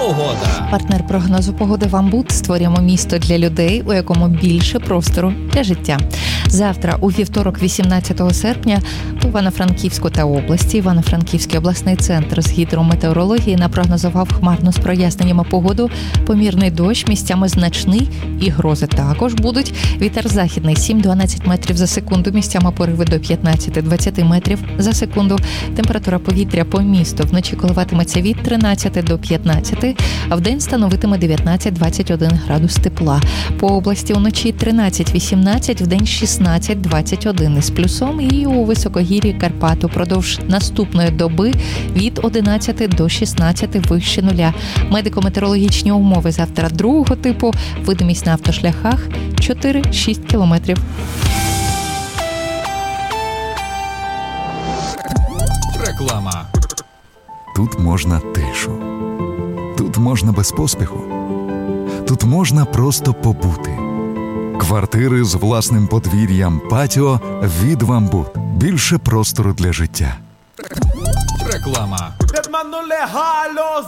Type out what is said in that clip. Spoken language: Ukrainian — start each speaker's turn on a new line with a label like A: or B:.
A: Погода.
B: Партнер прогнозу погоди «Вамбут». Створюємо місто для людей, у якому більше простору для життя. Завтра, у вівторок, 18 серпня, по Івано-Франківську та області Івано-Франківський обласний центр з гідрометеорології напрогнозував хмарно з проясненнями погоду, помірний дощ, місцями значний і грози також будуть. Вітер західний 7-12 метрів за секунду, місцями пориви до 15-20 метрів за секунду. Температура повітря по місту вночі коливатиметься від 13 до 15, а вдень становитиме 19-21 градус тепла. По області уночі 13-18, вдень 16-21 із плюсом, і у високогір'ї Карпат упродовж наступної доби від 11 до 16 вище нуля. Медико-метеорологічні умови завтра другого типу, видимість на автошляхах 4-6 кілометрів.
A: Реклама.
C: Тут можна тишу. Тут можна без поспіху. Тут можна просто побути. Квартири з власним подвір'ям, патіо від «Вамбут». Більше простору для життя.
A: Реклама.